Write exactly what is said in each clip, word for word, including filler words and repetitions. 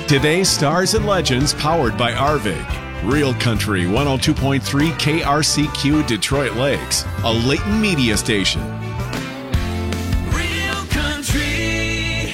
Today's Stars and Legends powered by Arvig. Real Country one oh two point three K R C Q Detroit Lakes, a Leighton media station. Real Country.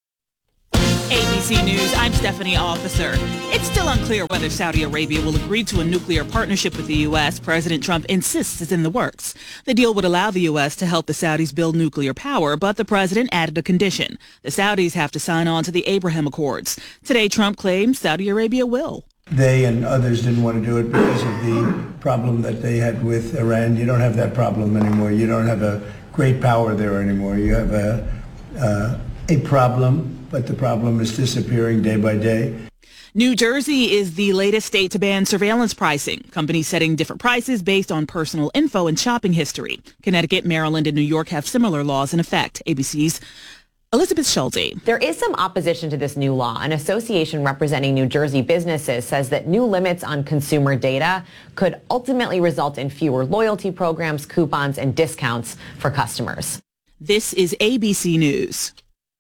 A B C News, I'm Stephanie Officer. It's still unclear whether Saudi Arabia will agree to a nuclear partnership with the U S. President Trump insists is in the works. The deal would allow the U S to help the Saudis build nuclear power, but the president added a condition. The Saudis have to sign on to the Abraham Accords. Today, Trump claims Saudi Arabia will. They and others didn't want to do it because of the problem that they had with Iran. You don't have that problem anymore. You don't have a great power there anymore. You have a, uh, a problem, but the problem is disappearing day by day. New Jersey is the latest state to ban surveillance pricing. Companies setting different prices based on personal info and shopping history. Connecticut, Maryland, and New York have similar laws in effect. A B C's Elizabeth Schulte. There is some opposition to this new law. An association representing New Jersey businesses says that new limits on consumer data could ultimately result in fewer loyalty programs, coupons, and discounts for customers. This is A B C News.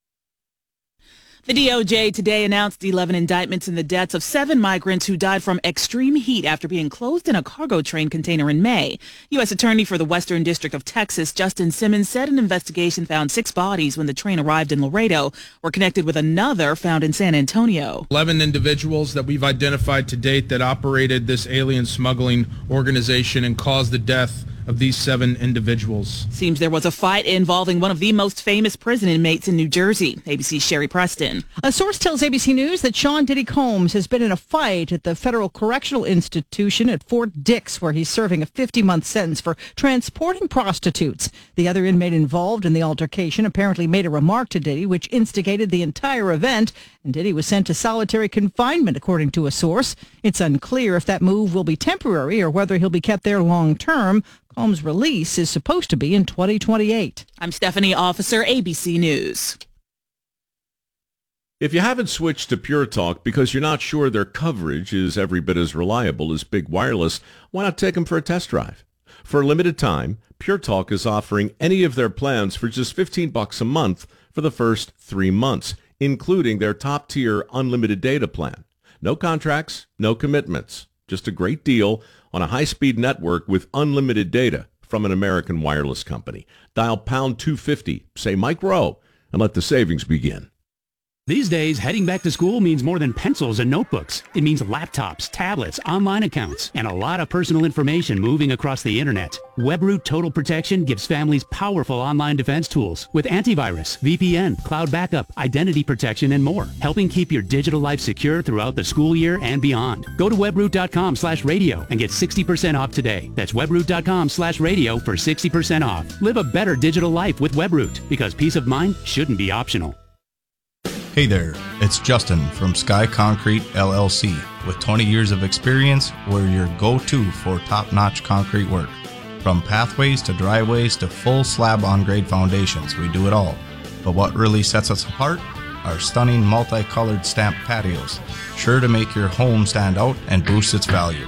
The D O J today announced eleven indictments in the deaths of seven migrants who died from extreme heat after being closed in a cargo train container in May. U S. Attorney for the Western District of Texas, Justin Simmons, said an investigation found six bodies when the train arrived in Laredo were connected with another found in San Antonio. eleven individuals that we've identified to date that operated this alien smuggling organization and caused the death of these seven individuals. Seems there was a fight involving one of the most famous prison inmates in New Jersey. A B C's Sherry Preston. A source tells A B C News that Sean Diddy Combs has been in a fight at the Federal Correctional Institution at Fort Dix, where he's serving a fifty-month sentence for transporting prostitutes. The other inmate involved in the altercation apparently made a remark to Diddy, which instigated the entire event, and Diddy was sent to solitary confinement, according to a source. It's unclear if that move will be temporary or whether he'll be kept there long term. Combs' release is supposed to be in twenty twenty-eight. I'm Stephanie Officer, A B C News. If you haven't switched to Pure Talk because you're not sure their coverage is every bit as reliable as Big Wireless, why not take them for a test drive? For a limited time, Pure Talk is offering any of their plans for just fifteen bucks a month for the first three months, including their top-tier unlimited data plan. No contracts, no commitments, just a great deal on a high-speed network with unlimited data from an American wireless company. Dial pound two fifty, say Mike Rowe, and let the savings begin. These days, heading back to school means more than pencils and notebooks. It means laptops, tablets, online accounts, and a lot of personal information moving across the internet. WebRoot Total Protection gives families powerful online defense tools with antivirus, V P N, cloud backup, identity protection, and more, helping keep your digital life secure throughout the school year and beyond. Go to webroot.com slash radio and get sixty percent off today. That's webroot.com slash radio for sixty percent off. Live a better digital life with WebRoot, because peace of mind shouldn't be optional. Hey there, it's Justin from Sky Concrete L L C. With twenty years of experience, we're your go-to for top-notch concrete work. From pathways to driveways to full slab on-grade foundations, we do it all. But what really sets us apart? Our stunning multicolored stamped patios, sure to make your home stand out and boost its value.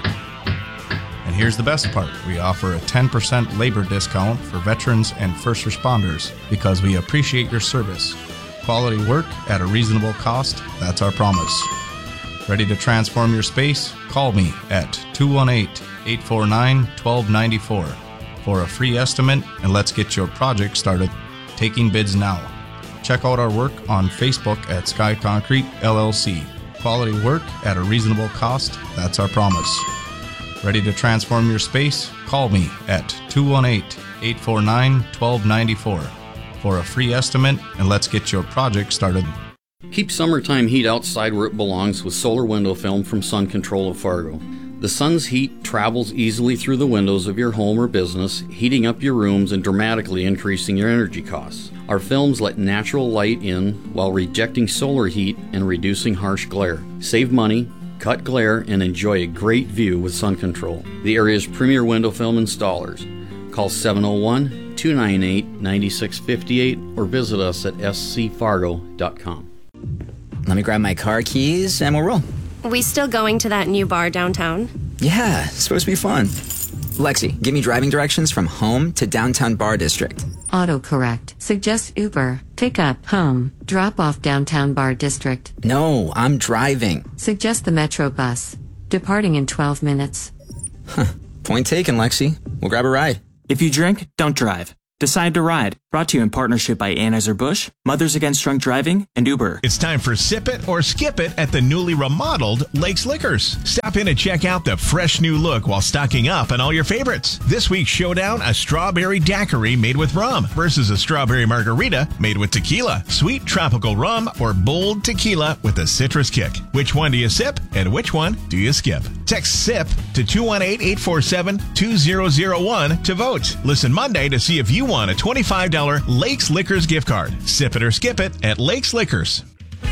And here's the best part, we offer a ten percent labor discount for veterans and first responders because we appreciate your service. Quality work at a reasonable cost, that's our promise. Ready to transform your space? Call me at two one eight, eight four nine, one two nine four for a free estimate, and let's get your project started. Taking bids now. Check out our work on Facebook at Sky Concrete L L C. Quality work at a reasonable cost, that's our promise. Ready to transform your space? Call me at two one eight, eight four nine, one two nine four for a free estimate, and let's get your project started. Keep summertime heat outside where it belongs with solar window film from Sun Control of Fargo. The sun's heat travels easily through the windows of your home or business, heating up your rooms and dramatically increasing your energy costs. Our films let natural light in while rejecting solar heat and reducing harsh glare. Save money, cut glare, and enjoy a great view with Sun Control, the area's premier window film installers. Call seven oh one, two nine eight, nine six five eight or visit us at s c fargo dot com. Let me grab my car keys and we'll roll. We still going to that new bar downtown? Yeah, it's supposed to be fun. Lexi, give me driving directions from home to downtown Bar District. Autocorrect. Suggest Uber. Pick up. Home. Drop off downtown Bar District. No, I'm driving. Suggest the Metro bus. Departing in twelve minutes. Huh. Point taken, Lexi. We'll grab a ride. If you drink, don't drive. Decide to Ride. Brought to you in partnership by Anheuser-Busch, Mothers Against Drunk Driving, and Uber. It's time for Sip It or Skip It at the newly remodeled Lakes Liquors. Stop in and check out the fresh new look while stocking up on all your favorites. This week's showdown, a strawberry daiquiri made with rum versus a strawberry margarita made with tequila, sweet tropical rum, or bold tequila with a citrus kick. Which one do you sip and which one do you skip? Text SIP to two one eight, eight four seven, two zero zero one to vote. Listen Monday to see if you won a twenty-five dollars Lakes Liquors gift card. Sip it or skip it at Lakes Liquors.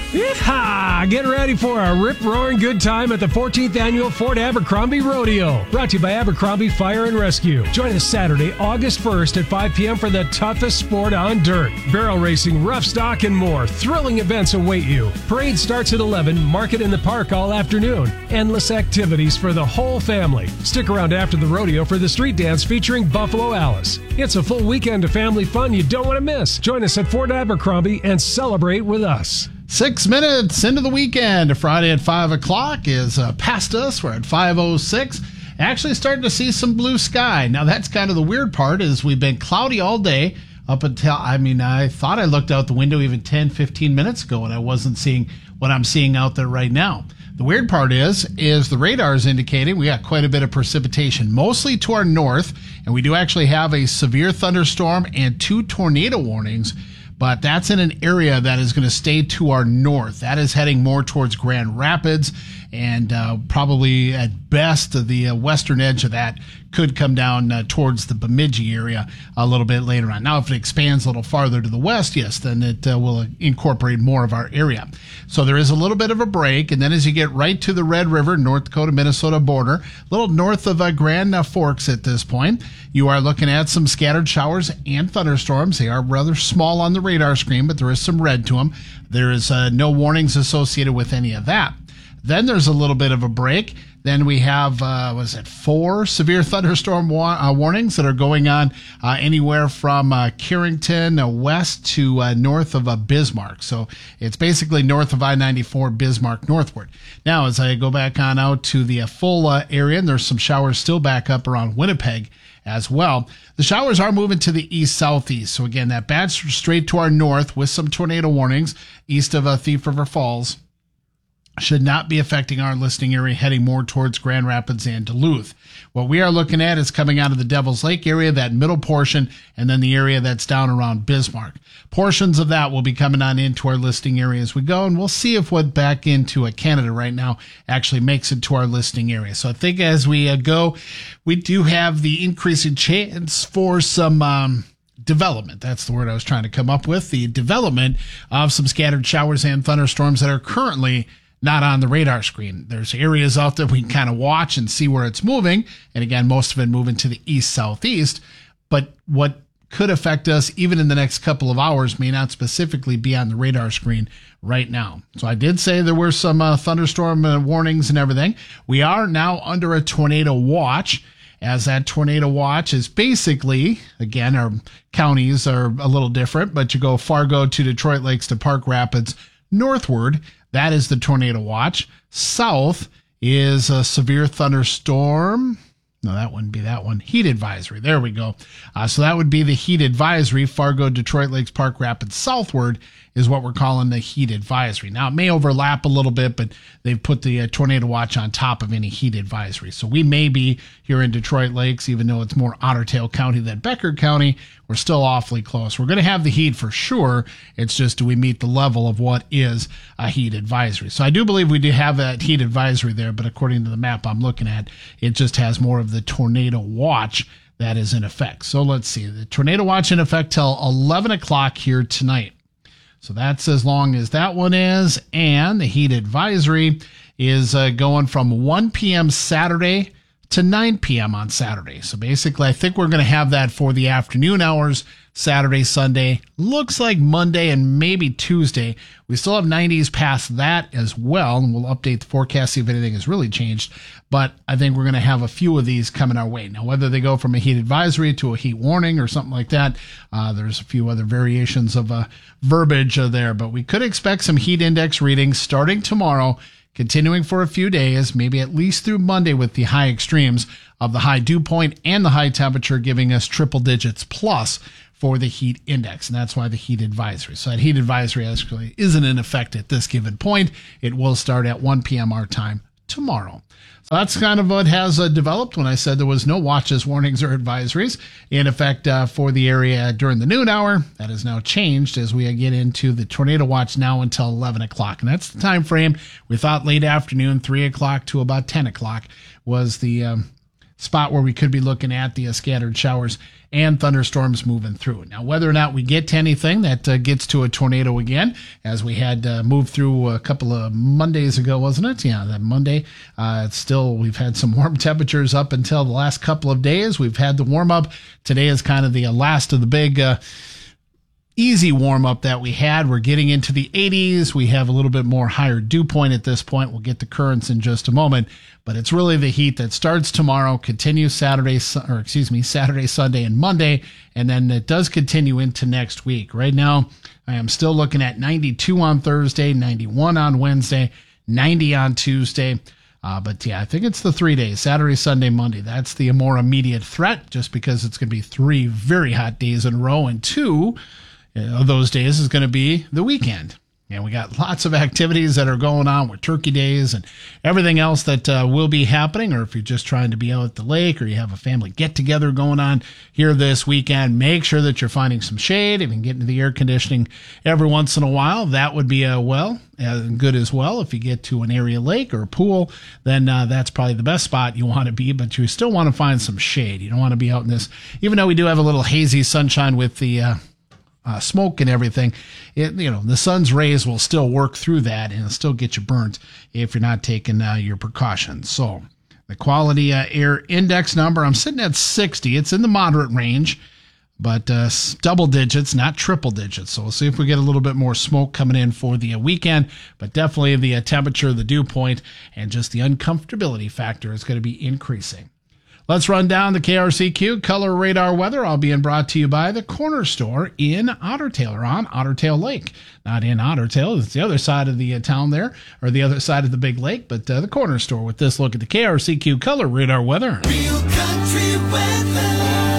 Yeehaw! Get ready for a rip-roaring good time at the fourteenth Annual Fort Abercrombie Rodeo. Brought to you by Abercrombie Fire and Rescue. Join us Saturday, August first at five p.m. for the toughest sport on dirt. Barrel racing, rough stock, and more. Thrilling events await you. Parade starts at eleven, market in the park all afternoon. Endless activities for the whole family. Stick around after the rodeo for the street dance featuring Buffalo Alice. It's a full weekend of family fun you don't want to miss. Join us at Fort Abercrombie and celebrate with us. Six minutes into the weekend. Friday at five o'clock is uh, past us. We're at five oh six. Actually starting to see some blue sky. Now, that's kind of the weird part is we've been cloudy all day up until, I mean, I thought I looked out the window even ten, fifteen minutes ago and I wasn't seeing what I'm seeing out there right now. The weird part is, is the radar is indicating we got quite a bit of precipitation, mostly to our north, and we do actually have a severe thunderstorm and two tornado warnings. But that's in an area that is going to stay to our north. That is heading more towards Grand Rapids, and uh, probably at best the uh, western edge of that could come down uh, towards the Bemidji area a little bit later on. Now, if it expands a little farther to the west, yes, then it uh, will incorporate more of our area. So there is a little bit of a break, and then as you get right to the Red River, North Dakota-Minnesota border, a little north of uh, Grand uh, Forks at this point, you are looking at some scattered showers and thunderstorms. They are rather small on the radar screen, but there is some red to them. There is uh, no warnings associated with any of that. Then there's a little bit of a break. Then we have, uh, was it four severe thunderstorm wa- uh, warnings that are going on uh, anywhere from uh, Carrington uh, west to uh, north of uh, Bismarck. So it's basically north of I ninety-four, Bismarck northward. Now, as I go back on out to the uh, full uh, area, and there's some showers still back up around Winnipeg as well. The showers are moving to the east-southeast. So again, that bad straight to our north with some tornado warnings east of uh, Thief River Falls should not be affecting our listening area heading more towards Grand Rapids and Duluth. What we are looking at is coming out of the Devil's Lake area, that middle portion, and then the area that's down around Bismarck. Portions of that will be coming on into our listing area as we go, and we'll see if what back into uh, Canada right now actually makes it to our listing area. So I think as we uh, go, we do have the increasing chance for some um, development. That's the word I was trying to come up with. The development of some scattered showers and thunderstorms that are currently not on the radar screen. There's areas out there we can kind of watch and see where it's moving. And again, most of it moving to the east-southeast. But what could affect us even in the next couple of hours may not specifically be on the radar screen right now. So I did say there were some uh, thunderstorm uh, warnings and everything. We are now under a tornado watch, as that tornado watch is basically, again, our counties are a little different, but you go Fargo to Detroit Lakes to Park Rapids northward. That is the tornado watch. South is a severe thunderstorm. No, that wouldn't be that one. Heat advisory. There we go. Uh, so that would be the heat advisory. Fargo, Detroit Lakes, Park Rapids southward is what we're calling the heat advisory. Now, it may overlap a little bit, but they've put the uh, tornado watch on top of any heat advisory. So we may be here in Detroit Lakes, even though it's more Otter Tail County than Becker County, we're still awfully close. We're going to have the heat for sure. It's just, do we meet the level of what is a heat advisory? So I do believe we do have that heat advisory there, but according to the map I'm looking at, it just has more of the tornado watch that is in effect. So let's see. The tornado watch in effect till eleven o'clock here tonight. So that's as long as that one is. And the heat advisory is uh, going from one p.m. Saturday to nine p.m. on Saturday. So basically, I think we're going to have that for the afternoon hours, Saturday, Sunday. Looks like Monday and maybe Tuesday. We still have nineties past that as well, and we'll update the forecast, see if anything has really changed. But I think we're going to have a few of these coming our way. Now, whether they go from a heat advisory to a heat warning or something like that, uh, there's a few other variations of uh, verbiage uh, there. But we could expect some heat index readings starting tomorrow, continuing for a few days, maybe at least through Monday with the high extremes of the high dew point and the high temperature giving us triple digits plus for the heat index. And that's why the heat advisory. So that heat advisory actually isn't in effect at this given point. It will start at one p.m. our time tomorrow. So that's kind of what has uh, developed when I said there was no watches, warnings, or advisories in effect uh, for the area during the noon hour. That has now changed as we get into the tornado watch now until eleven o'clock. And that's the time frame. We thought late afternoon, three o'clock to about ten o'clock was the um, spot where we could be looking at the uh, scattered showers and thunderstorms moving through. Now, whether or not we get to anything that uh, gets to a tornado again, as we had uh, moved through a couple of Mondays ago, wasn't it? Yeah, that Monday. Uh, it's still, we've had some warm temperatures up until the last couple of days. We've had the warm up. Today is kind of the uh, last of the big uh, easy warm up that we had. We're getting into the eighties. We have a little bit more higher dew point at this point. We'll get the currents in just a moment. But it's really the heat that starts tomorrow, continues Saturday, or excuse me, Saturday, Sunday, and Monday, and then it does continue into next week. Right now, I am still looking at ninety-two on Thursday, ninety-one on Wednesday, ninety on Tuesday. Uh, but yeah, I think it's the three days, Saturday, Sunday, Monday. That's the more immediate threat, just because it's going to be three very hot days in a row, and two of those days is going to be the weekend. And we got lots of activities that are going on with turkey days and everything else that uh, will be happening. Or if you're just trying to be out at the lake or you have a family get together going on here this weekend, make sure that you're finding some shade. If you can get into the air conditioning every once in a while, that would be uh, well uh, good as well. If you get to an area lake or a pool, then uh, that's probably the best spot you want to be. But you still want to find some shade. You don't want to be out in this, even though we do have a little hazy sunshine with the uh, Uh, smoke and everything, it, you know, the sun's rays will still work through that and it'll still get you burnt if you're not taking uh, your precautions. So the quality uh, air index number, I'm sitting at sixty. It's in the moderate range, but uh, double digits, not triple digits. So we'll see if we get a little bit more smoke coming in for the uh, weekend, but definitely the uh, temperature, the dew point, and just the uncomfortability factor is going to be increasing. Let's run down the K R C Q Color Radar weather, all being brought to you by the Corner Store in Otter Tail, or on Otter Tail Lake. Not in Otter Tail, it's the other side of the uh, town there, or the other side of the big lake, but uh, the Corner Store with this look at the K R C Q Color Radar weather. Real country weather.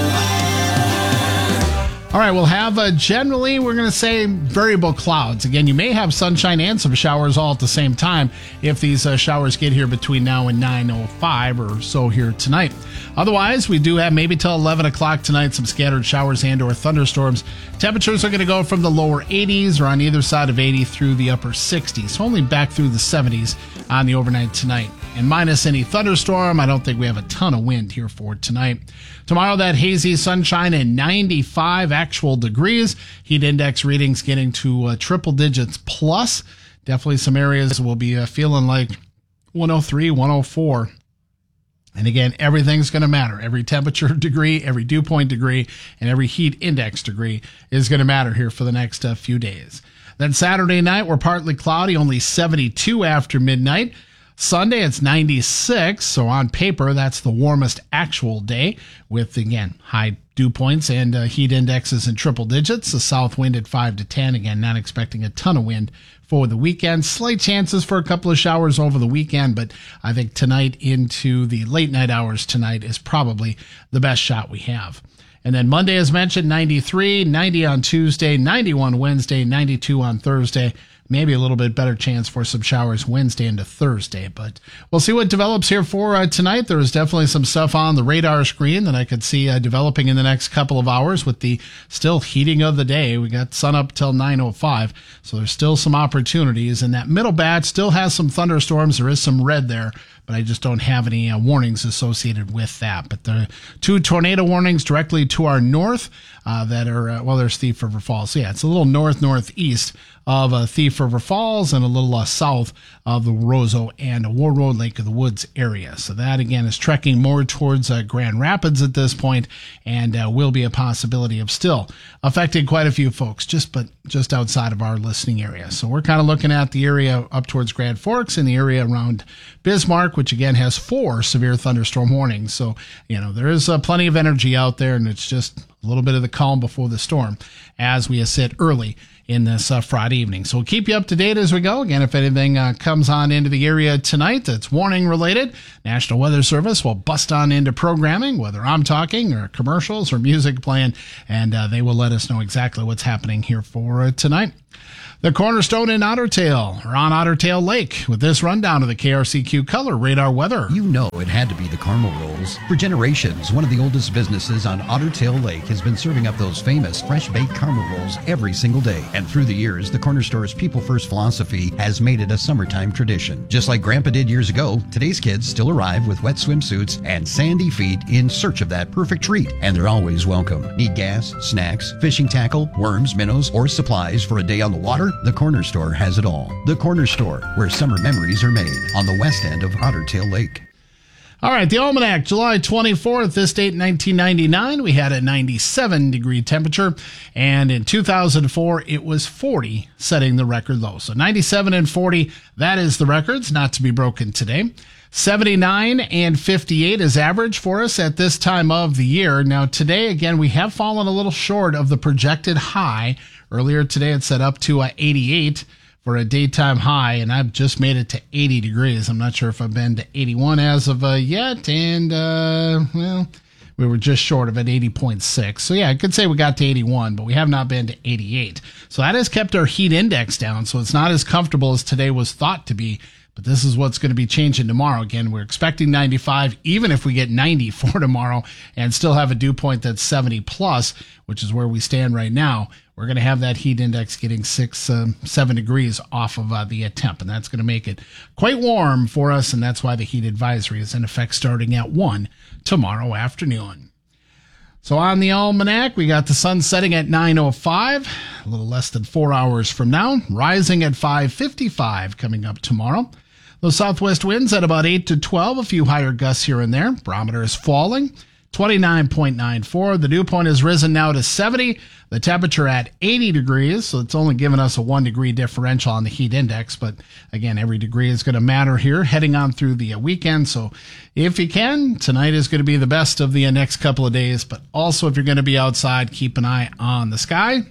All right, we'll have uh, generally, we're going to say variable clouds. Again, you may have sunshine and some showers all at the same time if these uh, showers get here between now and nine oh five or so here tonight. Otherwise, we do have maybe till eleven o'clock tonight some scattered showers and or thunderstorms. Temperatures are going to go from the lower eighties or on either side of eighty through the upper sixties. So only back through the seventies on the overnight tonight. And minus any thunderstorm, I don't think we have a ton of wind here for tonight. Tomorrow, that hazy sunshine and ninety-five actual degrees. Heat index readings getting to uh, triple digits plus. Definitely some areas will be uh, feeling like one oh three, one oh four. And again, everything's going to matter. Every temperature degree, every dew point degree, and every heat index degree is going to matter here for the next uh, few days. Then Saturday night, we're partly cloudy, only seventy-two after midnight. Sunday, it's ninety-six, so on paper, that's the warmest actual day with, again, high dew points and uh, heat indexes in triple digits. The south wind at five to ten, again, not expecting a ton of wind for the weekend. Slight chances for a couple of showers over the weekend, but I think tonight into the late night hours tonight is probably the best shot we have. And then Monday, as mentioned, ninety-three, ninety on Tuesday, ninety-one Wednesday, ninety-two on Thursday. Maybe a little bit better chance for some showers Wednesday into Thursday, but we'll see what develops here for uh, tonight. There's definitely some stuff on the radar screen that I could see uh, developing in the next couple of hours with the still heating of the day. We got sun up till nine oh five, so there's still some opportunities, and that middle batch still has some thunderstorms. There is some red there, but I just don't have any uh, warnings associated with that. But the two tornado warnings directly to our north uh, that are, uh, well, there's Thief River Falls. So yeah, it's a little north-northeast of uh, Thief River Falls and a little uh, south of the Roseau and War Road, Lake of the Woods area. So that, again, is trekking more towards uh, Grand Rapids at this point, and uh, will be a possibility of still affecting quite a few folks, just but just outside of our listening area. So we're kind of looking at the area up towards Grand Forks and the area around Bismarck, which, again, has four severe thunderstorm warnings. So, you know, there is uh, plenty of energy out there, and it's just a little bit of the calm before the storm as we sit early in this uh, Friday evening. So we'll keep you up to date as we go. Again, if anything uh, comes on into the area tonight that's warning related, National Weather Service will bust on into programming, whether I'm talking or commercials or music playing, and uh, they will let us know exactly what's happening here for uh, tonight. The Cornerstone in Otter Tail, or on Otter Tail Lake, with this rundown of the K R C Q Color Radar weather. You know it had to be the caramel rolls. For generations, one of the oldest businesses on Otter Tail Lake has been serving up those famous fresh-baked caramel rolls every single day. And through the years, the corner store's people-first philosophy has made it a summertime tradition. Just like Grandpa did years ago, today's kids still arrive with wet swimsuits and sandy feet in search of that perfect treat. And they're always welcome. Need gas, snacks, fishing tackle, worms, minnows, or supplies for a day on the water? The Corner Store has it all. The Corner Store, where summer memories are made, on the west end of Otter Tail Lake. All right, the Almanac, July twenty-fourth, this date in nineteen ninety-nine, we had a ninety-seven degree temperature, and in two thousand four, it was forty, setting the record low. So ninety-seven and forty, that is the records, not to be broken today. seventy-nine and fifty-eight is average for us at this time of the year. Now, today, again, we have fallen a little short of the projected high. Earlier today, it set up to uh, eighty-eight for a daytime high, and I've just made it to eighty degrees. I'm not sure if I've been to eighty-one as of uh, yet, and, uh, well, we were just short of it, eighty point six. So, yeah, I could say we got to eighty-one, but we have not been to eighty-eight. So that has kept our heat index down, so it's not as comfortable as today was thought to be. But this is what's going to be changing tomorrow. Again, we're expecting ninety-five, even if we get ninety for tomorrow and still have a dew point that's seventy plus, which is where we stand right now. We're going to have that heat index getting six, um, seven degrees off of uh, the temp, and that's going to make it quite warm for us, and that's why the heat advisory is in effect starting at one tomorrow afternoon. So on the Almanac, we got the sun setting at nine oh five, a little less than four hours from now, rising at five fifty-five coming up tomorrow. Those southwest winds at about eight to twelve, a few higher gusts here and there. Barometer is falling, twenty-nine point nine four. The dew point has risen now to seventy. The temperature at eighty degrees, so it's only giving us a one degree differential on the heat index. But again, every degree is going to matter here heading on through the weekend. So if you can, tonight is going to be the best of the next couple of days. But also, if you're going to be outside, keep an eye on the sky.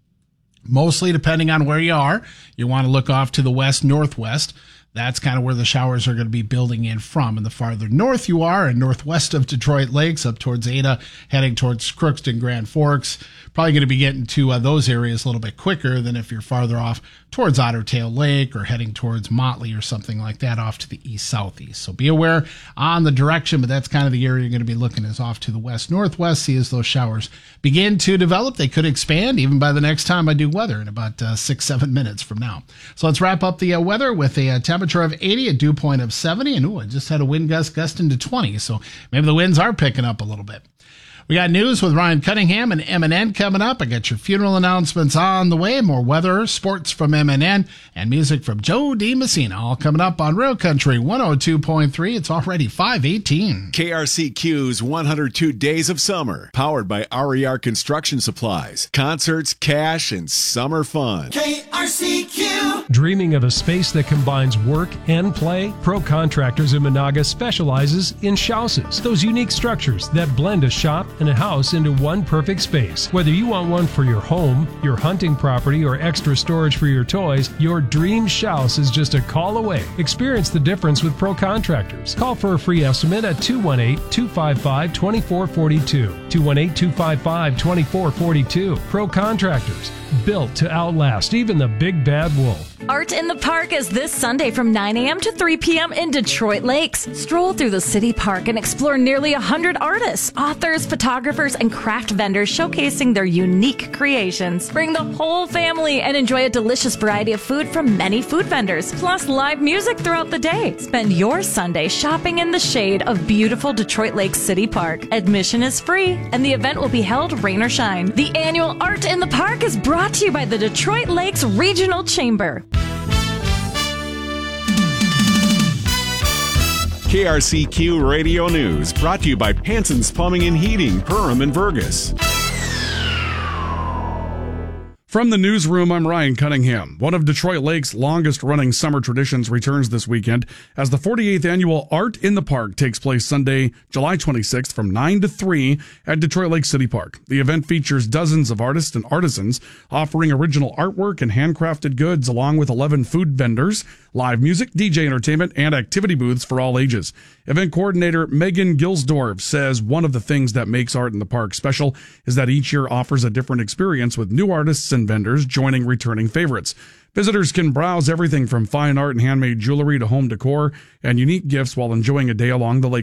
Mostly, depending on where you are, you want to look off to the west, northwest. That's kind of where the showers are going to be building in from. And the farther north you are, and northwest of Detroit Lakes, up towards Ada, heading towards Crookston, Grand Forks, probably going to be getting to uh, those areas a little bit quicker than if you're farther off towards Otter Tail Lake or heading towards Motley or something like that off to the east-southeast. So be aware on the direction, but that's kind of the area you're going to be looking is off to the west-northwest. See as those showers begin to develop. They could expand even by the next time I do weather in about uh, six, seven minutes from now. So let's wrap up the uh, weather with a uh, temperature of eighty, a dew point of seventy, and ooh, I just had a wind gust gusting to twenty, so maybe the winds are picking up a little bit. We got news with Ryan Cunningham and M and N coming up. I got your funeral announcements on the way, more weather, sports from M and N, and music from Joe DiMessina, all coming up on Real Country one oh two point three. It's already five eighteen. K R C Q's one hundred two Days of Summer, powered by R E R Construction Supplies. Concerts, cash, and summer fun. K R C Q. Dreaming of a space that combines work and play? Pro Contractors in Monaga specializes in shouses, those unique structures that blend a shop and a house into one perfect space. Whether you want one for your home, your hunting property, or extra storage for your toys, your dream house is just a call away. Experience the difference with Pro Contractors. Call for a free estimate at two one eight, two five five, two four four two. two one eight, two five five, two four four two. Pro Contractors, built to outlast even the big bad wolf. Art in the Park is this Sunday from nine a.m. to three p.m. in Detroit Lakes. Stroll through the city park and explore nearly one hundred artists, authors, photographers, and craft vendors showcasing their unique creations. Bring the whole family and enjoy a delicious variety of food from many food vendors, plus live music throughout the day. Spend your Sunday shopping in the shade of beautiful Detroit Lakes City Park. Admission is free, and the event will be held rain or shine. The annual Art in the Park is brought to you by the Detroit Lakes Regional Chamber. K R C Q Radio News, brought to you by Hanson's Plumbing and Heating, Perham and Vergas. From the newsroom, I'm Ryan Cunningham. One of Detroit Lake's longest-running summer traditions returns this weekend as the forty-eighth annual Art in the Park takes place Sunday, July twenty-sixth from nine to three at Detroit Lake City Park. The event features dozens of artists and artisans offering original artwork and handcrafted goods along with eleven food vendors, live music, D J entertainment, and activity booths for all ages. Event coordinator Megan Gilsdorf says one of the things that makes Art in the Park special is that each year offers a different experience with new artists and vendors joining returning favorites. Visitors can browse everything from fine art and handmade jewelry to home decor and unique gifts while enjoying a day along the lake.